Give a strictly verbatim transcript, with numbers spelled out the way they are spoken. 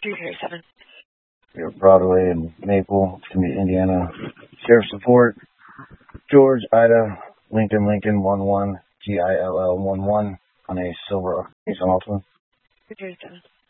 three zero seven. We're Broadway and Maple. It's going to be Indiana Sheriff Support. George, Ida, Lincoln, Lincoln, one one, G I L L one one on a silver Nissan Altima. three zero seven.